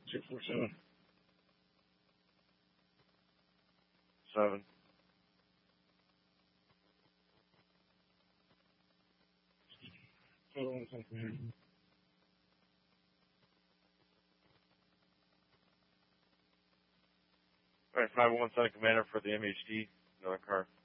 647. 7. Total on Commander. Alright, 517 Commander for the MHD, another car.